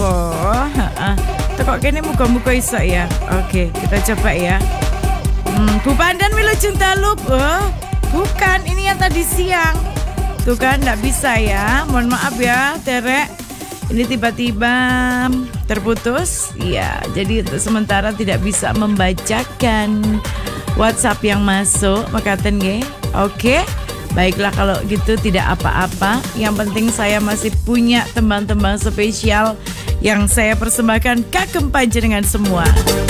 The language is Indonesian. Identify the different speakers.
Speaker 1: apa? Heeh. Tekok kene muga-muga iso ya. Oke, kita coba ya. Bu Pandan Wilujeng Dalu. Oh, bukan, ini yang tadi siang. Tuh kan enggak bisa ya. Mohon maaf ya, Terek. Ini tiba-tiba terputus. Ya, jadi untuk sementara tidak bisa membacakan WhatsApp yang masuk. Makaten nggih. Oke. Baiklah kalau gitu tidak apa-apa. Yang penting saya masih punya tembang-tembang spesial yang saya persembahkan kagem panjenengan semua.